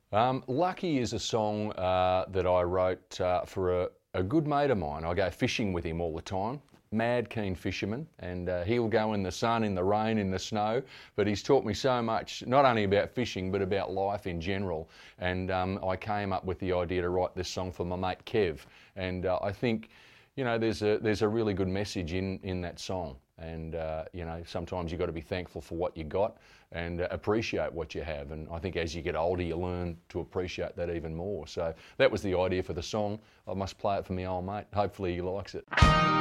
Lucky is a song that I wrote for a good mate of mine. I go fishing with him all the time. Mad keen fisherman, and he'll go in the sun, in the rain, in the snow, but he's taught me so much, not only about fishing, but about life in general. And I came up with the idea to write this song for my mate Kev, and I think, you know, there's a really good message in that song. And, you know, sometimes you've got to be thankful for what you got and appreciate what you have. And I think as you get older, you learn to appreciate that even more. So that was the idea for the song. I must play it for my old mate. Hopefully he likes it.